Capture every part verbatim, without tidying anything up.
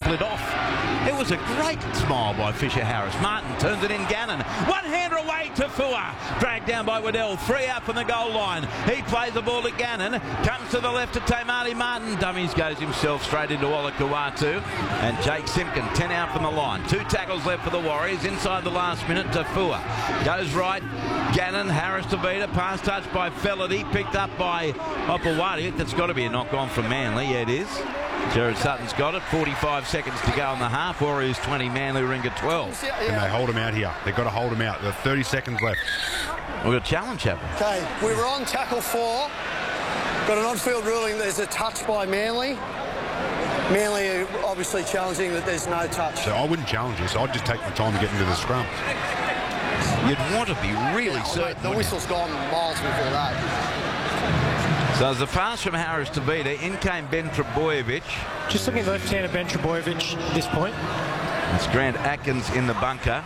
split off. It was a great smile by Fisher Harris. Martin turns it in. Gannon, one-hander away to Fua. Dragged down by Waddell. Three out from the goal line. He plays the ball to Gannon. Comes to the left to Tamati Martin. Dummies goes himself straight into Olakau'atu. And Jake Simpkin, ten out from the line. Two tackles left for the Warriors. Inside the last minute to Fua. Goes right. Gannon, Harris to Vita. Pass touch by Felity. Picked up by Opawati. That's got to be a knock-on from Manly. Yeah, it is. Jared Sutton's got it. forty-five seconds to go in the half. Warriors twenty, Manly Warringah twelve. And they hold him out here. They've got to hold him out. There's thirty seconds left. We've got a challenge happening. Okay, we were on tackle four. Got an on-field ruling. There's a touch by Manly. Manly are obviously challenging that there's no touch. So I wouldn't challenge this. I'd just take my time to get into the scrum. You'd want to be really yeah, certain. The whistle's gone miles before that. So there's a pass from Harris to Vita. In came Ben Trebojevic. Just looking at left-hander Ben Trebojevic at this point. It's Grant Atkins in the bunker.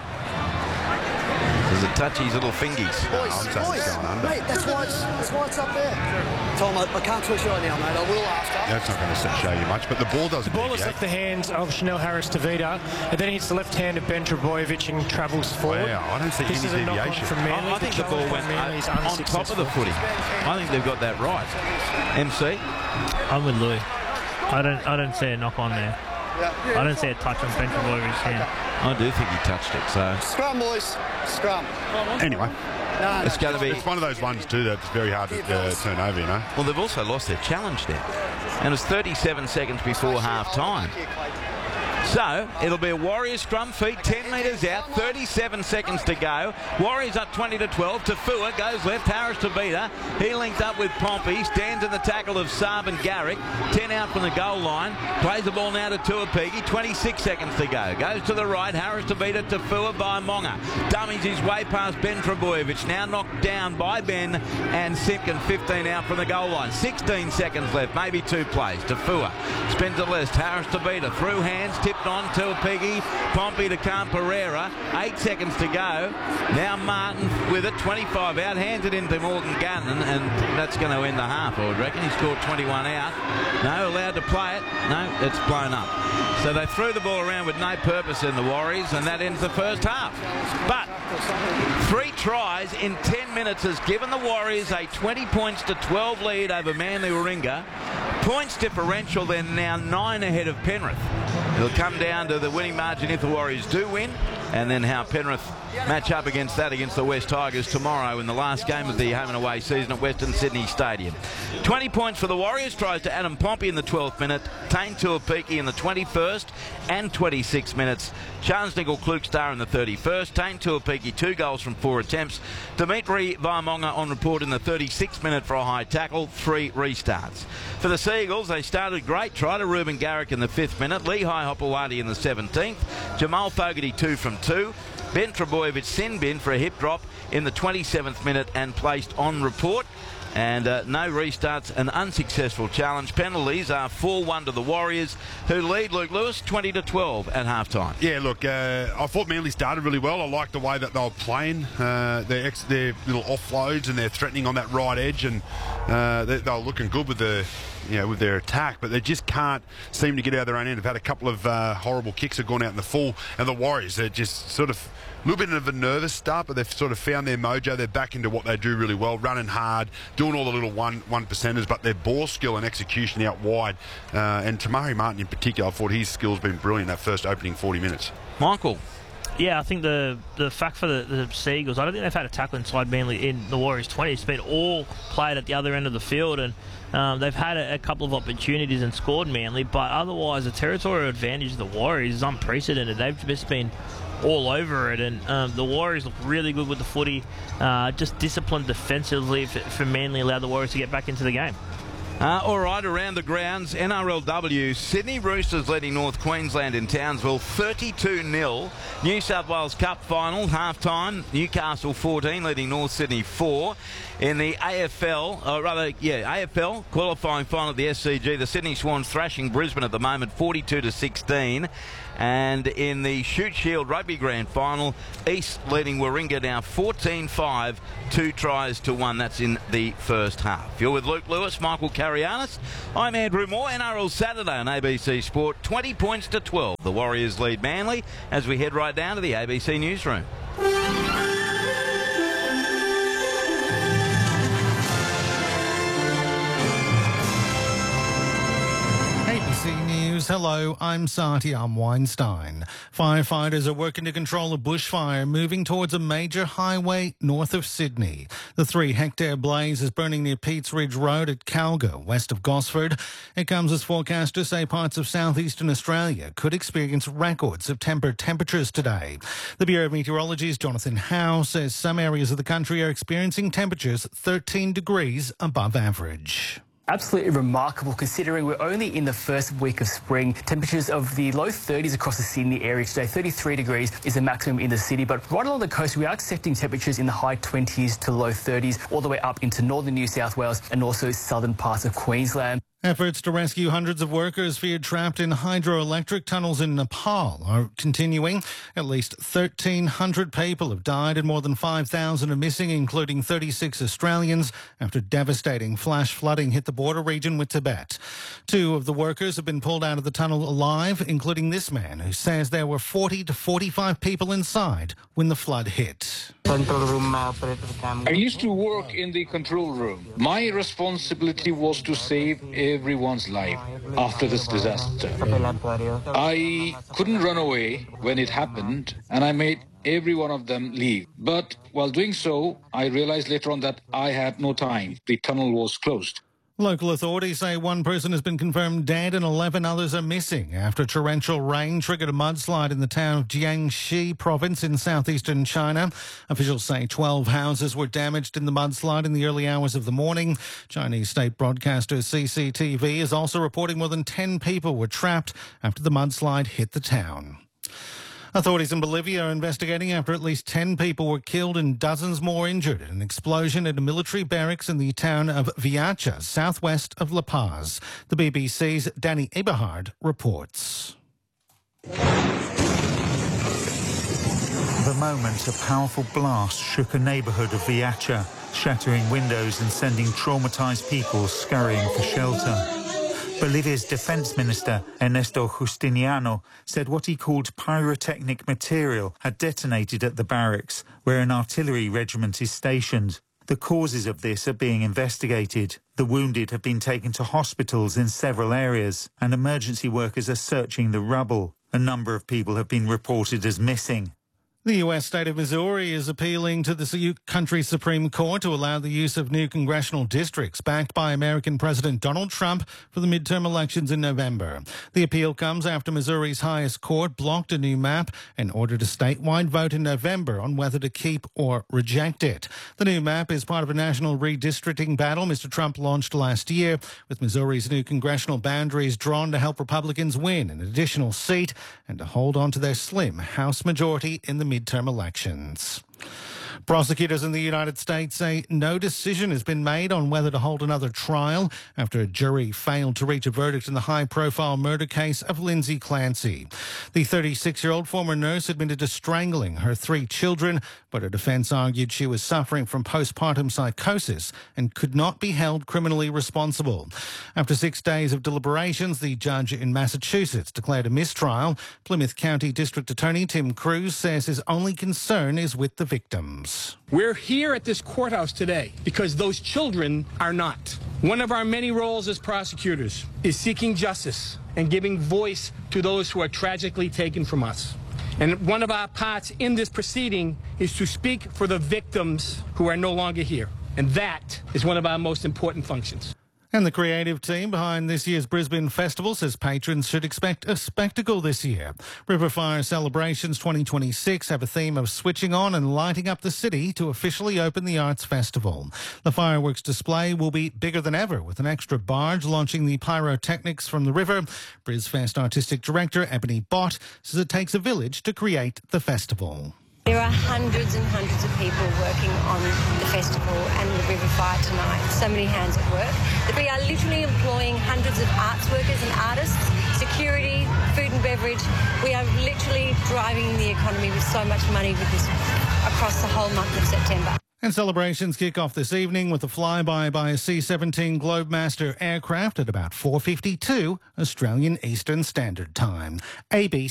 There's a touch his little fingies. Boys, no, boys, mate, that's why, it's, that's why it's up there. Tom, I, I can't twitch right now, mate. I will after. That's not going to show you much, but the ball doesn't. The ball has left the hands of Chanel Harris to Vita, and then it's the left-hander Ben Trebojevic and travels forward. Wow, I don't see this any is deviation. From Manly. I, I think the ball went uh, on top of the footy. I think they've got that right. M C? I'm with Louis. I don't, I don't see a knock on there. I don't see a touch on Ben Trebojevic's hand. I do think he touched it, so... Scrum, boys. Scrum. Anyway. No, it's no, going to be... It's one of those ones, too, that's very hard to uh, turn over, you know. Well, they've also lost their challenge there. And it's thirty-seven seconds before half-time. So, it'll be a Warriors scrum feet, ten metres out, thirty-seven seconds to go. Warriors up twenty to twelve. Tafua goes left, Harris to Vita. He linked up with Pompey, stands in the tackle of Saab and Garrick. ten out from the goal line. Plays the ball now to Tuapigi, twenty-six seconds to go. Goes to the right, Harris to Vita, Tafua by Monga. Dummies his way past Ben Trebojevic, now knocked down by Ben and Simpkin, fifteen out from the goal line. sixteen seconds left, maybe two plays. Tafua spins it left, Harris to Vita, through hands, tipped on to a Piggy, Pompey to Khan Pereira, eight seconds to go. Now Martin with it, twenty-five out, hands it into Morgan Gannon, and that's going to end the half, I would reckon. He scored twenty-one out. No, allowed to play it. No, it's blown up. So they threw the ball around with no purpose in the Warriors, and that ends the first half. But three tries in ten minutes has given the Warriors a twenty points to twelve lead over Manly Warringah. Points differential, they're now nine ahead of Penrith. It'll come down to the winning margin if the Warriors do win, and then how Penrith match up against that against the West Tigers tomorrow in the last game of the home and away season at Western Sydney Stadium. twenty points for the Warriors, tries to Adam Pompey in the twelfth minute, Tane Tuapiki in the twenty-first and twenty-sixth minutes, Charles Nicol-Klukstar in the thirty-first, Tane Tuapiki two goals from four attempts, Dimitri Vaimonga on report in the thirty-sixth minute for a high tackle, three restarts. For the Seagulls, they started great, try to Ruben Garrick in the fifth minute, Lehigh Hopewadi in the seventeenth, Jamal Fogarty two from two, Ben Trebojevic sin bin for a hip drop in the twenty-seventh minute and placed on report. And uh, no restarts, an unsuccessful challenge. Penalties are four one to the Warriors, who lead Luke Lewis twenty to twelve at half-time. Yeah, look, uh, I thought Manly started really well. I liked the way that they were playing, uh, their, ex their little offloads, and they're threatening on that right edge, and uh, they, they were looking good with the, you know, with their attack, but they just can't seem to get out of their own end. They've had a couple of uh, horrible kicks that have gone out in the full, and the Warriors, they're just sort of a little bit of a nervous start, but they've sort of found their mojo. They're back into what they do really well, running hard, doing all the little one one percenters, but their ball skill and execution out wide. Uh, and Tamari Martin in particular, I thought his skill's been brilliant that first opening forty minutes. Michael. Yeah, I think the the fact for the, the Seagulls, I don't think they've had a tackle inside Manly in the Warriors twenty. It's been all played at the other end of the field, and um, they've had a, a couple of opportunities and scored Manly, but otherwise the territorial advantage of the Warriors is unprecedented. They've just been all over it, and um, the Warriors look really good with the footy, uh, just disciplined defensively for, for Manly, allowed the Warriors to get back into the game. Uh, all right, around the grounds, N R L W, Sydney Roosters leading North Queensland in Townsville thirty-two nil. New South Wales Cup final, half-time, Newcastle fourteen leading North Sydney four. In the A F L, or rather, yeah, A F L qualifying final at the S C G, the Sydney Swans thrashing Brisbane at the moment, forty-two to sixteen. And in the Shute Shield Rugby Grand Final, East leading Warringah now fourteen five, two tries to one. That's in the first half. You're with Luke Lewis, Michael K. Karianis. I'm Andrew Moore. N R L Saturday on A B C Sport. twenty points to twelve. The Warriors lead Manly as we head right down to the A B C newsroom. A B C News, hello, I'm Satyam Weinstein. Firefighters are working to control a bushfire moving towards a major highway north of Sydney. The three-hectare blaze is burning near Peats Ridge Road at Calga, west of Gosford. It comes as forecasters say parts of southeastern Australia could experience record September temperatures today. The Bureau of Meteorology's Jonathan Howe says some areas of the country are experiencing temperatures thirteen degrees above average. Absolutely remarkable considering we're only in the first week of spring. Temperatures of the low thirties across the Sydney area today. thirty-three degrees is the maximum in the city, but right along the coast we are accepting temperatures in the high twenties to low thirties all the way up into northern New South Wales and also southern parts of Queensland. Efforts to rescue hundreds of workers feared trapped in hydroelectric tunnels in Nepal are continuing. At least thirteen hundred people have died and more than five thousand are missing, including thirty-six Australians, after devastating flash flooding hit the border region with Tibet. Two of the workers have been pulled out of the tunnel alive, including this man who says there were forty to forty-five people inside when the flood hit. I used to work in the control room. My responsibility was to save everyone's life after this disaster. I couldn't run away when it happened, and I made every one of them leave. But while doing so, I realized later on that I had no time. The tunnel was closed. Local authorities say one person has been confirmed dead and eleven others are missing after torrential rain triggered a mudslide in the town of Jiangxi province in southeastern China. Officials say twelve houses were damaged in the mudslide in the early hours of the morning. Chinese state broadcaster C C T V is also reporting more than ten people were trapped after the mudslide hit the town. Authorities in Bolivia are investigating after at least ten people were killed and dozens more injured in an explosion at a military barracks in the town of Viacha, southwest of La Paz. The B B C's Danny Eberhard reports. The moment a powerful blast shook a neighbourhood of Viacha, shattering windows and sending traumatised people scurrying for shelter. Bolivia's Defence Minister, Ernesto Justiniano, said what he called pyrotechnic material had detonated at the barracks, where an artillery regiment is stationed. The causes of this are being investigated. The wounded have been taken to hospitals in several areas, and emergency workers are searching the rubble. A number of people have been reported as missing. The U S state of Missouri is appealing to the country's Supreme Court to allow the use of new congressional districts backed by American President Donald Trump for the midterm elections in November. The appeal comes after Missouri's highest court blocked a new map and ordered a statewide vote in November on whether to keep or reject it. The new map is part of a national redistricting battle Mister Trump launched last year, with Missouri's new congressional boundaries drawn to help Republicans win an additional seat and to hold on to their slim House majority in the midterm elections. Prosecutors in the United States say no decision has been made on whether to hold another trial after a jury failed to reach a verdict in the high-profile murder case of Lindsay Clancy. The thirty-six-year-old former nurse admitted to strangling her three children, but her defense argued she was suffering from postpartum psychosis and could not be held criminally responsible. After six days of deliberations, the judge in Massachusetts declared a mistrial. Plymouth County District Attorney Tim Cruz says his only concern is with the victims. We're here at this courthouse today because those children are not. One of our many roles as prosecutors is seeking justice and giving voice to those who are tragically taken from us. And one of our parts in this proceeding is to speak for the victims who are no longer here. And that is one of our most important functions. And the creative team behind this year's Brisbane Festival says patrons should expect a spectacle this year. Riverfire Celebrations twenty twenty-six have a theme of switching on and lighting up the city to officially open the Arts Festival. The fireworks display will be bigger than ever, with an extra barge launching the pyrotechnics from the river. BrisFest Artistic Director Ebony Bott says it takes a village to create the festival. There are hundreds and hundreds of people working on the festival and the River Fire tonight. So many hands at work. We are literally employing hundreds of arts workers and artists, security, food and beverage. We are literally driving the economy with so much money with this across the whole month of September. And celebrations kick off this evening with a flyby by a C seventeen Globemaster aircraft at about four fifty-two Australian Eastern Standard Time. A B C